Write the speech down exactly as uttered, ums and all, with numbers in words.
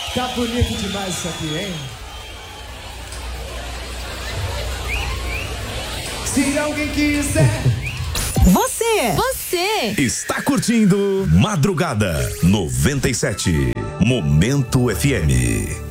Tá bonito demais isso aqui, hein? Se alguém quiser. Você, você está curtindo Madrugada noventa e sete, Momento F M.